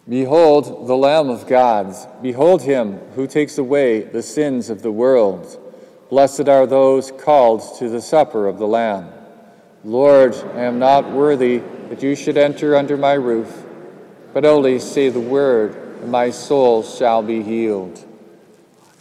Behold the Lamb of God. Behold him who takes away the sins of the world. Blessed are those called to the supper of the Lamb. Lord, I am not worthy that you should enter under my roof, but only say the word, and my soul shall be healed.